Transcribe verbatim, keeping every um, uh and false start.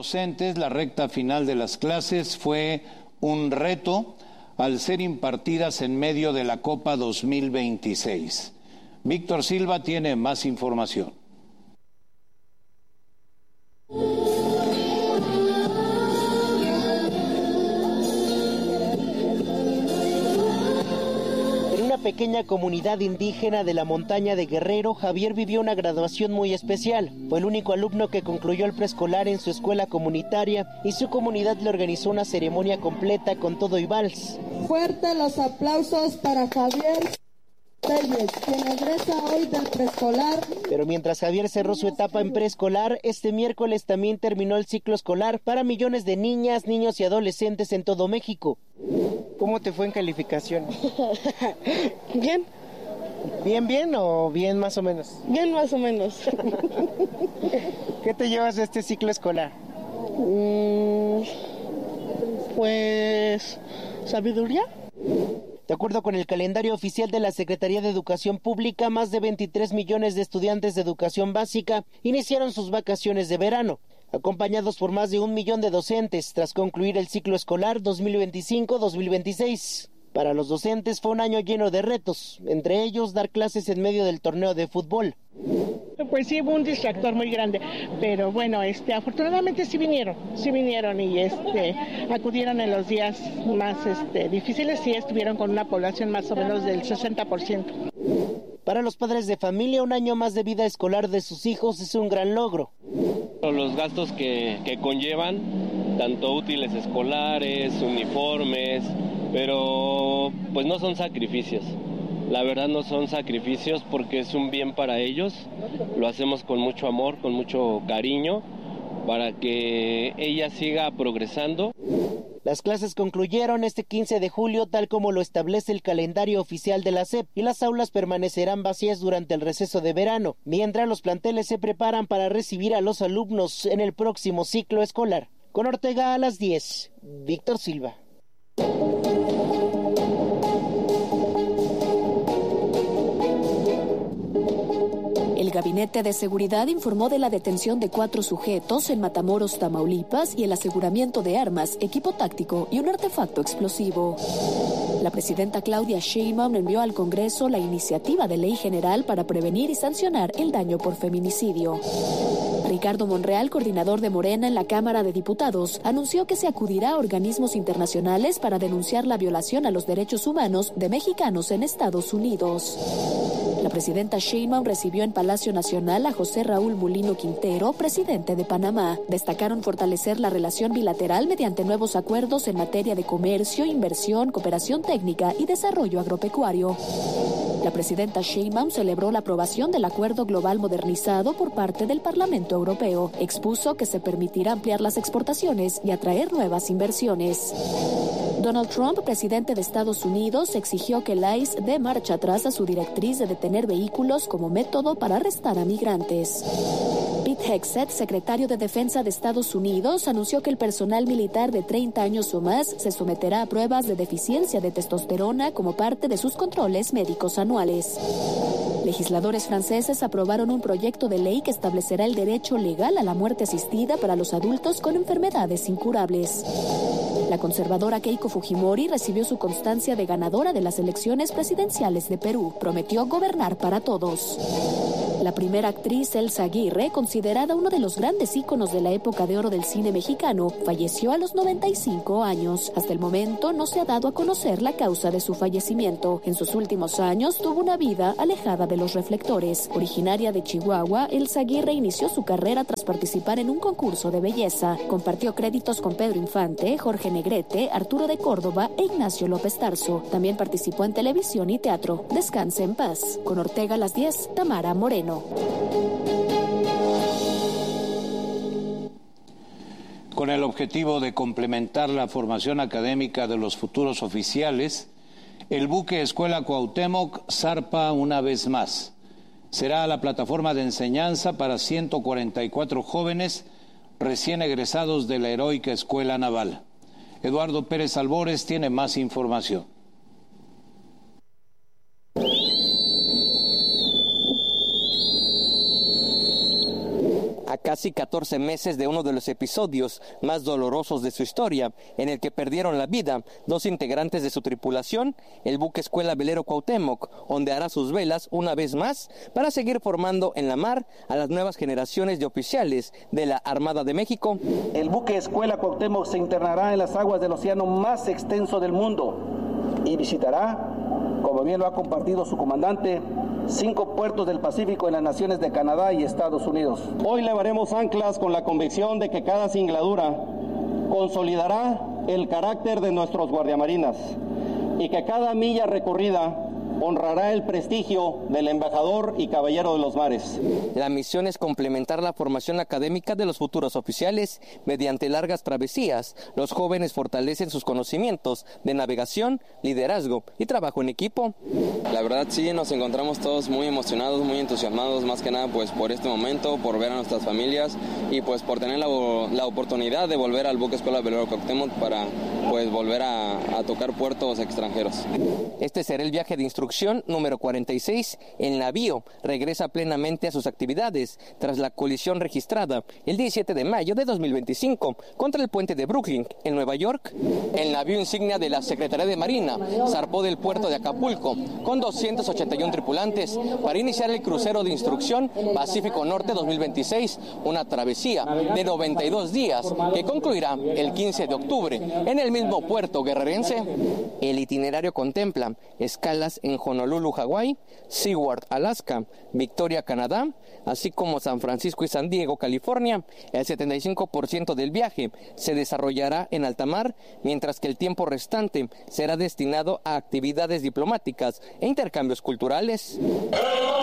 docentes, la recta final de las clases fue un reto al ser impartidas en medio de la Copa dos mil veintiséis. Víctor Silva tiene más información. Pequeña comunidad indígena de la montaña de Guerrero, Javier vivió una graduación muy especial. Fue el único alumno que concluyó el preescolar en su escuela comunitaria y su comunidad le organizó una ceremonia completa con todo y vals. Fuerte los aplausos para Javier Telles, quien egresa hoy del preescolar. Pero mientras Javier cerró su etapa en preescolar, este miércoles también terminó el ciclo escolar para millones de niñas, niños y adolescentes en todo México. ¿Cómo te fue en calificación? Bien. ¿Bien, bien o bien más o menos? Bien más o menos. ¿Qué te llevas de este ciclo escolar? Mm, pues, sabiduría. De acuerdo con el calendario oficial de la Secretaría de Educación Pública, más de veintitrés millones de estudiantes de educación básica iniciaron sus vacaciones de verano, acompañados por más de un millón de docentes tras concluir el ciclo escolar dos mil veinticinco dos mil veintiséis. Para los docentes fue un año lleno de retos, entre ellos dar clases en medio del torneo de fútbol. Pues sí, hubo un distractor muy grande, pero bueno, este, afortunadamente sí vinieron, sí vinieron y este, acudieron en los días más este, difíciles y estuvieron con una población más o menos del sesenta por ciento. Para los padres de familia, un año más de vida escolar de sus hijos es un gran logro. Los gastos que, que conllevan, tanto útiles escolares, uniformes, pero pues no son sacrificios. La verdad no son sacrificios porque es un bien para ellos. Lo hacemos con mucho amor, con mucho cariño, para que ella siga progresando. Las clases concluyeron este quince de julio, tal como lo establece el calendario oficial de la S E P, y las aulas permanecerán vacías durante el receso de verano, mientras los planteles se preparan para recibir a los alumnos en el próximo ciclo escolar. Con Ortega a las diez, Víctor Silva. El Gabinete de Seguridad informó de la detención de cuatro sujetos en Matamoros, Tamaulipas, y el aseguramiento de armas, equipo táctico y un artefacto explosivo. La presidenta Claudia Sheinbaum envió al Congreso la iniciativa de ley general para prevenir y sancionar el daño por feminicidio. Ricardo Monreal, coordinador de Morena en la Cámara de Diputados, anunció que se acudirá a organismos internacionales para denunciar la violación a los derechos humanos de mexicanos en Estados Unidos. La presidenta Sheinbaum recibió en Palacio Nacional a José Raúl Mulino Quintero, presidente de Panamá. Destacaron fortalecer la relación bilateral mediante nuevos acuerdos en materia de comercio, inversión, cooperación técnica y desarrollo agropecuario. La presidenta Sheinbaum celebró la aprobación del Acuerdo Global Modernizado por parte del Parlamento Europeo. Expuso que se permitirá ampliar las exportaciones y atraer nuevas inversiones. Donald Trump, presidente de Estados Unidos, exigió que el I C E dé marcha atrás a su directriz de detener vehículos como método para arrestar a migrantes. Pete Hegseth, secretario de Defensa de Estados Unidos, anunció que el personal militar de treinta años o más se someterá a pruebas de deficiencia de testosterona como parte de sus controles médicos anuales. Legisladores franceses aprobaron un proyecto de ley que establecerá el derecho legal a la muerte asistida para los adultos con enfermedades incurables. La conservadora Keiko Fujimori recibió su constancia de ganadora de las elecciones presidenciales de Perú. Prometió gobernar para todos. La primera actriz, Elsa Aguirre, considerada uno de los grandes íconos de la época de oro del cine mexicano, falleció a los noventa y cinco años. Hasta el momento no se ha dado a conocer la causa de su fallecimiento. En sus últimos años tuvo una vida alejada de los reflectores. Originaria de Chihuahua, Elsa Aguirre inició su carrera tras participar en un concurso de belleza. Compartió créditos con Pedro Infante, Jorge Negrete, Arturo de Córdoba e Ignacio López Tarso. También participó en televisión y teatro. Descanse en paz. Con Ortega a las diez, Tamara Moreno. Con el objetivo de complementar la formación académica de los futuros oficiales, el buque Escuela Cuauhtémoc zarpa una vez más. Será la plataforma de enseñanza para ciento cuarenta y cuatro jóvenes recién egresados de la heroica Escuela Naval. Eduardo Pérez Albores tiene más información. a casi catorce meses de uno de los episodios más dolorosos de su historia, en el que perdieron la vida dos integrantes de su tripulación, el buque Escuela Velero Cuauhtémoc ondeará sus velas una vez más para seguir formando en la mar a las nuevas generaciones de oficiales de la Armada de México. El buque Escuela Cuauhtémoc se internará en las aguas del océano más extenso del mundo y visitará, como bien lo ha compartido su comandante, cinco puertos del Pacífico en las naciones de Canadá y Estados Unidos. Hoy levaremos anclas con la convicción de que cada singladura consolidará el carácter de nuestros guardiamarinas y que cada milla recorrida honrará el prestigio del embajador y caballero de los mares. La misión es complementar la formación académica de los futuros oficiales. Mediante largas travesías, los jóvenes fortalecen sus conocimientos de navegación, liderazgo y trabajo en equipo. La verdad sí, nos encontramos todos muy emocionados, muy entusiasmados, más que nada pues por este momento, por ver a nuestras familias y pues por tener la, la oportunidad de volver al buque Escuela Velero Cuauhtémoc para pues volver a, a tocar puertos extranjeros. Este será el viaje de instrucción número cuarenta y seis. El navío regresa plenamente a sus actividades tras la colisión registrada el diecisiete de mayo de dos mil veinticinco contra el puente de Brooklyn en Nueva York. El navío insignia de la Secretaría de Marina zarpó del puerto de Acapulco con doscientos ochenta y uno tripulantes para iniciar el crucero de instrucción Pacífico Norte dos mil veintiséis, una travesía de noventa y dos días que concluirá el quince de octubre en el mismo puerto guerrerense. El itinerario contempla escalas en Honolulu, Hawái, Seward, Alaska, Victoria, Canadá, así como San Francisco y San Diego, California. El setenta y cinco por ciento del viaje se desarrollará en alta mar, mientras que el tiempo restante será destinado a actividades diplomáticas e intercambios culturales.